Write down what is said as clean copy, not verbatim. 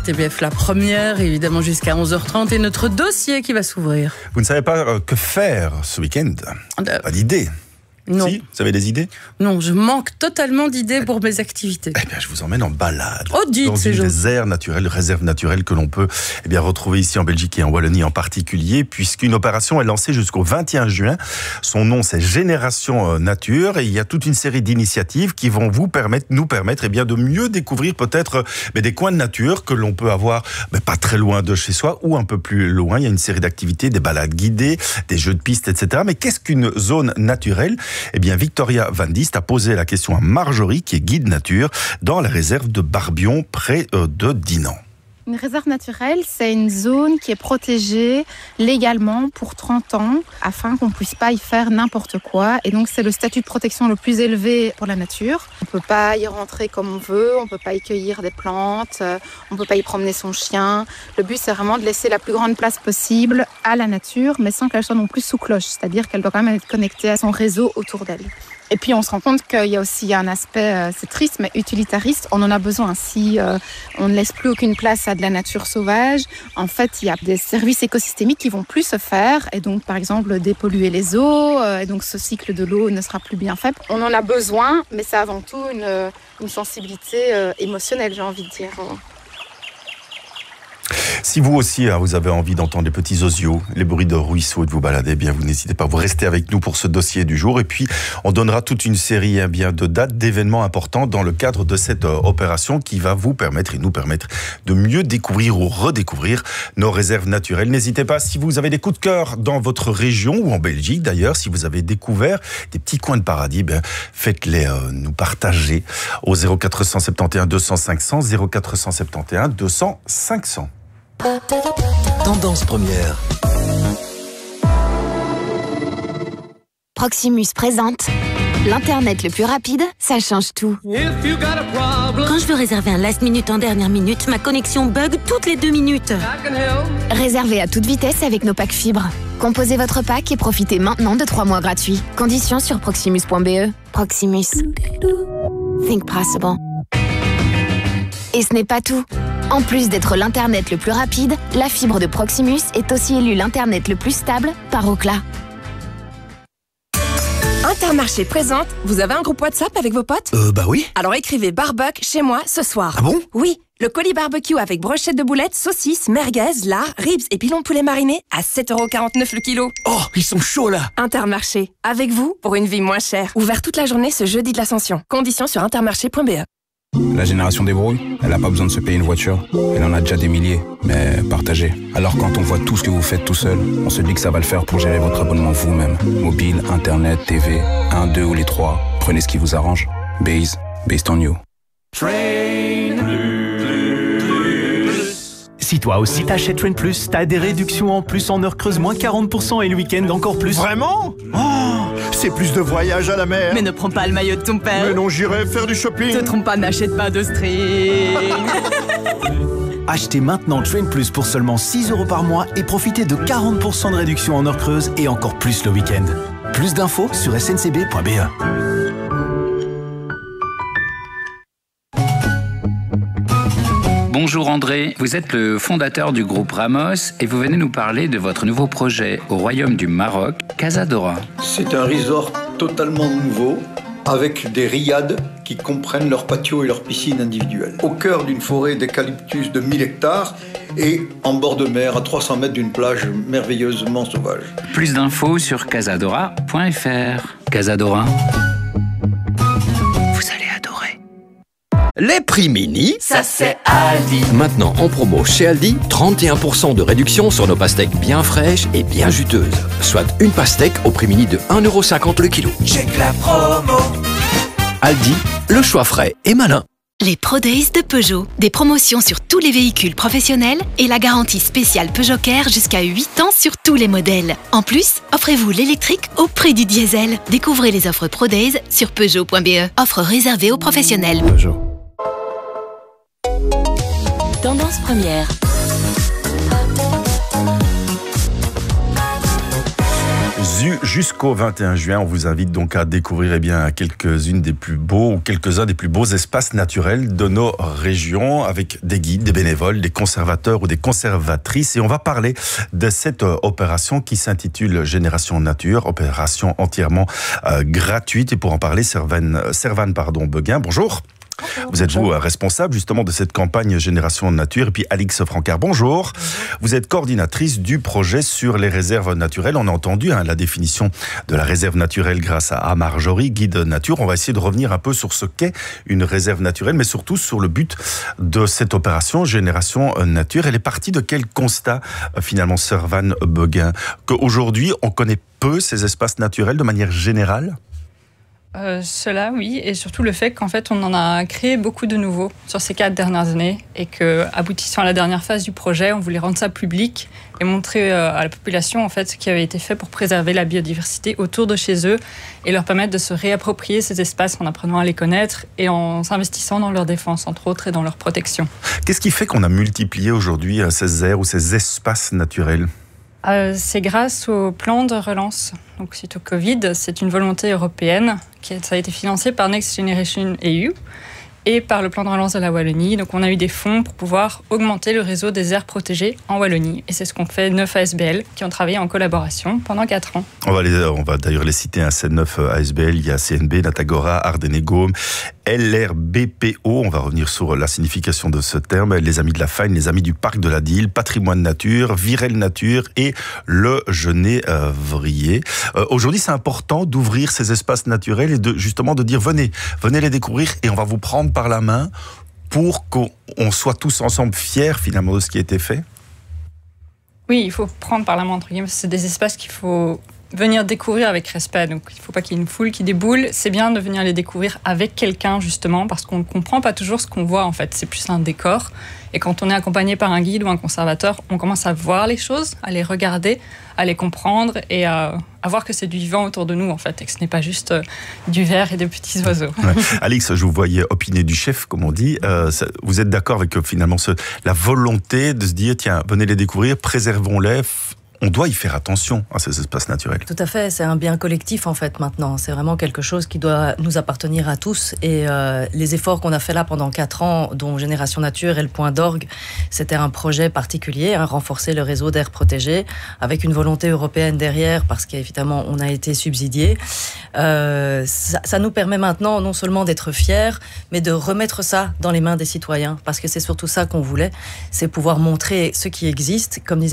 RTBF, la première, évidemment jusqu'à 11h30, et notre dossier qui va s'ouvrir. Vous ne savez pas que faire ce week-end? Pas d'idée? Non. Si, vous avez des idées? Non, je manque totalement d'idées pour mes activités. Eh bien, je vous emmène en balade. Oh, dites, dans c'est une joli. réserve naturelle que l'on peut retrouver ici en Belgique et en Wallonie en particulier, puisqu'une opération est lancée jusqu'au 21 juin. Son nom, c'est Génération Nature, et il y a toute une série d'initiatives qui vont nous permettre de mieux découvrir peut-être des coins de nature que l'on peut avoir pas très loin de chez soi ou un peu plus loin. Il y a une série d'activités, des balades guidées, des jeux de piste, etc. Mais qu'est-ce qu'une zone naturelle? Eh bien, Victoria Van Dist a posé la question à Marjorie, qui est guide nature dans la réserve de Barbion, près de Dinan. Une réserve naturelle, c'est une zone qui est protégée légalement pour 30 ans afin qu'on ne puisse pas y faire n'importe quoi. Et donc, c'est le statut de protection le plus élevé pour la nature. On ne peut pas y rentrer comme on veut, on ne peut pas y cueillir des plantes, on ne peut pas y promener son chien. Le but, c'est vraiment de laisser la plus grande place possible à la nature, mais sans qu'elle soit non plus sous cloche. C'est-à-dire qu'elle doit quand même être connectée à son réseau autour d'elle. Et puis on se rend compte qu'il y a aussi un aspect, c'est triste, mais utilitariste. On en a besoin. Si on ne laisse plus aucune place à de la nature sauvage, en fait, il y a des services écosystémiques qui vont plus se faire. Et donc, par exemple, dépolluer les eaux. Et donc, ce cycle de l'eau ne sera plus bien fait. On en a besoin, mais c'est avant tout une sensibilité émotionnelle, j'ai envie de dire. Si vous aussi, vous avez envie d'entendre les petits osios, les bruits de ruisseaux et de vous balader, vous n'hésitez pas, vous restez avec nous pour ce dossier du jour. Et puis, on donnera toute une série de dates, d'événements importants dans le cadre de cette opération qui va vous permettre et nous permettre de mieux découvrir ou redécouvrir nos réserves naturelles. N'hésitez pas, si vous avez des coups de cœur dans votre région ou en Belgique d'ailleurs, si vous avez découvert des petits coins de paradis, faites-les nous partager au 0471 200 500, 0471 200 500. Tendance première. Proximus présente l'Internet le plus rapide, ça change tout. Quand je veux réserver un last minute en dernière minute, ma connexion bug toutes les 2 minutes. Réservez à toute vitesse avec nos packs fibres. Composez votre pack et profitez maintenant de 3 mois gratuits. Conditions sur proximus.be. Proximus. Think possible. Et ce n'est pas tout. En plus d'être l'Internet le plus rapide, la fibre de Proximus est aussi élue l'Internet le plus stable par Ookla. Intermarché présente, vous avez un groupe WhatsApp avec vos potes? Bah oui. Alors écrivez barbecue chez moi ce soir. Ah bon? Oui, le colis barbecue avec brochette de boulettes, saucisses, merguez, lard, ribs et pilons de poulet marinés à 7,49€ le kilo. Oh, ils sont chauds là. Intermarché, avec vous pour une vie moins chère. Ouvert toute la journée ce jeudi de l'Ascension. Conditions sur intermarché.be. La génération débrouille, elle n'a pas besoin de se payer une voiture. Elle en a déjà des milliers, mais partagée. Alors quand on voit tout ce que vous faites tout seul, on se dit que ça va le faire pour gérer votre abonnement vous-même. Mobile, Internet, TV, 1, 2 ou les 3. Prenez ce qui vous arrange. Based on you. Si toi aussi t'achètes Train Plus, t'as des réductions en plus en heures creuses, moins 40% et le week-end encore plus. Vraiment? Oh, c'est plus de voyages à la mer. Mais ne prends pas le maillot de ton père. Mais non, j'irai faire du shopping. Te trompe pas, n'achète pas de string. Achetez maintenant Train Plus pour seulement 6€ par mois et profitez de 40% de réduction en heures creuses et encore plus le week-end. Plus d'infos sur sncb.be. Bonjour André, vous êtes le fondateur du groupe Ramos et vous venez nous parler de votre nouveau projet au Royaume du Maroc, Casadora. C'est un resort totalement nouveau avec des riads qui comprennent leur patio et leur piscine individuelle. Au cœur d'une forêt d'eucalyptus de 1000 hectares et en bord de mer à 300 mètres d'une plage merveilleusement sauvage. Plus d'infos sur casadora.fr. Casadora. Les prix mini, ça c'est Aldi. Maintenant en promo chez Aldi, 31% de réduction sur nos pastèques bien fraîches et bien juteuses. Soit une pastèque au prix mini de 1,50€ le kilo. Check la promo. Aldi, le choix frais et malin. Les Pro Days de Peugeot. Des promotions sur tous les véhicules professionnels et la garantie spéciale Peugeot Care jusqu'à 8 ans sur tous les modèles. En plus, offrez-vous l'électrique au prix du diesel. Découvrez les offres Pro Days sur Peugeot.be. Offre réservée aux professionnels. Peugeot. Tendance première. Zoo jusqu'au 21 juin. On vous invite donc à découvrir quelques-uns des plus beaux espaces naturels de nos régions avec des guides, des bénévoles, des conservateurs ou des conservatrices. Et on va parler de cette opération qui s'intitule Génération Nature, opération entièrement gratuite. Et pour en parler, Servane Beguin, bonjour. Vous êtes responsable justement de cette campagne Génération Nature. Et puis Alix Francard, bonjour. Vous êtes coordinatrice du projet sur les réserves naturelles. On a entendu la définition de la réserve naturelle grâce à Marjorie, guide nature. On va essayer de revenir un peu sur ce qu'est une réserve naturelle, mais surtout sur le but de cette opération Génération Nature. Elle est partie de quel constat finalement, Servane Beguin, qu'aujourd'hui on connaît peu ces espaces naturels de manière générale? Cela, oui, et surtout le fait qu'en fait on en a créé beaucoup de nouveaux sur ces 4 dernières années et que, aboutissant à la dernière phase du projet, on voulait rendre ça public et montrer à la population en fait ce qui avait été fait pour préserver la biodiversité autour de chez eux et leur permettre de se réapproprier ces espaces en apprenant à les connaître et en s'investissant dans leur défense entre autres et dans leur protection. Qu'est-ce qui fait qu'on a multiplié aujourd'hui ces aires ou ces espaces naturels ? C'est grâce au plan de relance, donc suite au Covid. C'est une volonté européenne ça a été financé par Next Generation EU et par le plan de relance de la Wallonie. Donc on a eu des fonds pour pouvoir augmenter le réseau des aires protégées en Wallonie. Et c'est ce qu'ont fait 9 ASBL qui ont travaillé en collaboration pendant 4 ans. On va d'ailleurs les citer, ces 9 ASBL. Il y a CNB, Natagora, Ardennais-Gaume, LRBPO. On va revenir sur la signification de ce terme. Les Amis de la Fagne, les Amis du Parc de la Dyle, Patrimoine Nature, Virel Nature et le Genévrier. Aujourd'hui, c'est important d'ouvrir ces espaces naturels et justement de dire venez les découvrir et on va vous prendre par la main pour qu'on soit tous ensemble fiers finalement de ce qui a été fait. Oui, il faut prendre par la main entre guillemets. C'est des espaces qu'il faut venir découvrir avec respect. Donc il ne faut pas qu'il y ait une foule qui déboule. C'est bien de venir les découvrir avec quelqu'un justement parce qu'on ne comprend pas toujours ce qu'on voit en fait. C'est plus un décor. Et quand on est accompagné par un guide ou un conservateur, on commence à voir les choses, à les regarder, à les comprendre et à voir que c'est du vivant autour de nous en fait et que ce n'est pas juste du verre et des petits oiseaux. Ouais. Alix, je vous voyais opiner du chef, comme on dit. Vous êtes d'accord avec finalement la volonté de se dire tiens, venez les découvrir, préservons-les. On doit y faire attention à ces espaces naturels. Tout à fait, c'est un bien collectif en fait maintenant. C'est vraiment quelque chose qui doit nous appartenir à tous. Et les efforts qu'on a fait là pendant 4 ans, dont Génération Nature et le Point d'Orgue, c'était un projet particulier, renforcer le réseau d'aires protégées, avec une volonté européenne derrière, parce qu'évidemment on a été subsidié. Ça nous permet maintenant non seulement d'être fiers, mais de remettre ça dans les mains des citoyens, parce que c'est surtout ça qu'on voulait, c'est pouvoir montrer ce qui existe, comme disait